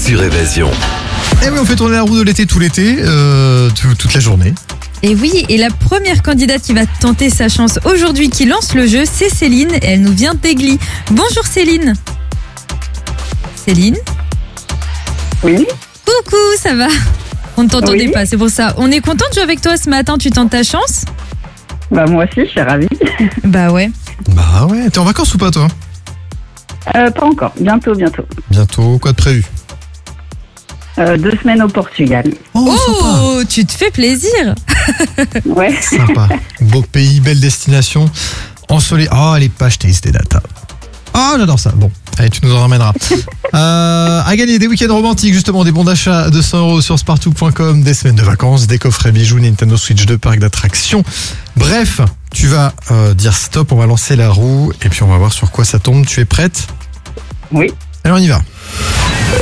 sur Évasion. Et oui, on fait tourner la roue de l'été tout l'été, toute la journée. Et oui, et la première candidate qui va tenter sa chance aujourd'hui, qui lance le jeu, c'est Céline. Et elle nous vient d'Aigli. Bonjour Céline. Céline ? Oui, Coucou, ça va ? On ne t'entendait pas, c'est pour ça. On est content de jouer avec toi ce matin, tu tentes ta chance ? bah moi aussi, je suis ravie. Bah ouais. Bah ouais, t'es en vacances ou pas toi ? Pas encore, bientôt. Bientôt, quoi de prévu ? 2 semaines au Portugal. Oh, tu te fais plaisir. Ouais. Sympa. Beau pays, belle destination. Ensoleillé. Oh, les pâchetés, c'était data. Oh, j'adore ça. Bon, allez, tu nous en ramèneras. À gagner des week-ends romantiques, justement, des bons d'achat de 100 € sur spartou.com, des semaines de vacances, des coffrets bijoux, Nintendo Switch 2, parc d'attractions. Bref, tu vas dire stop, on va lancer la roue et puis on va voir sur quoi ça tombe. Tu es prête ? Oui. Alors on y va.